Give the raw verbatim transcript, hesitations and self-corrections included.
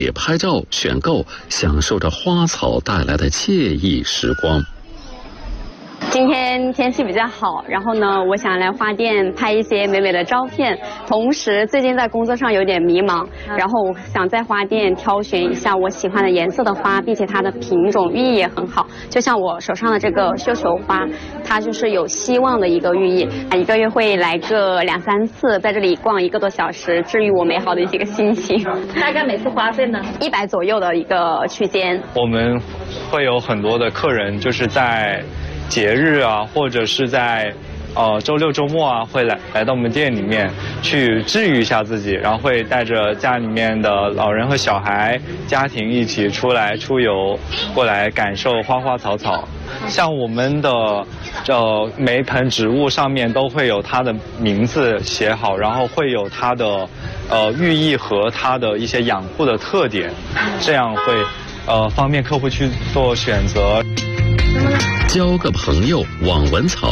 也拍照选购，享受着花草带来的惬意时光。 今天天气比较好，然后呢，我想来花店拍一些美美的照片。同时，最近在工作上有点迷茫，然后我想在花店挑选一下我喜欢的颜色的花，并且它的品种寓意也很好。就像我手上的这个绣球花，它就是有希望的一个寓意。一个月会来个两三次，在这里逛一个多小时，治愈我美好的一个心情。 大概每次花费呢？ 一百左右的一个区间。 我们会有很多的客人，就是在节日啊，或者是在呃周六周末啊，会来来到我们店里面去治愈一下自己，然后会带着家里面的老人和小孩家庭一起出来出游，过来感受花花草草。像我们的呃每一盆植物上面都会有它的名字写好，然后会有它的呃寓意和它的一些养护的特点，这样会呃方便客户去做选择。 交个朋友，网文草。